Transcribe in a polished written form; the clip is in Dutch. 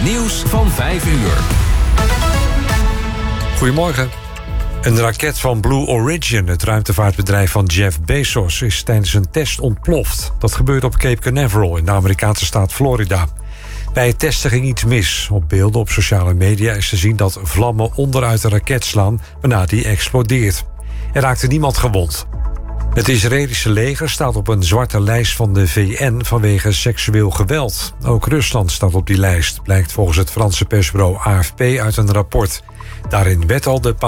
nieuws van 5 uur. Goedemorgen. Een raket van Blue Origin, het ruimtevaartbedrijf van Jeff Bezos, is tijdens een test ontploft. Dat gebeurde op Cape Canaveral in de Amerikaanse staat Florida. Bij het testen ging iets mis. Op beelden op sociale media is te zien dat vlammen onderuit de raket slaan, waarna die explodeert. Er raakte niemand gewond. Het Israëlische leger staat op een zwarte lijst van de VN vanwege seksueel geweld. Ook Rusland staat op die lijst, blijkt volgens het Franse persbureau AFP uit een rapport. Daarin werd al de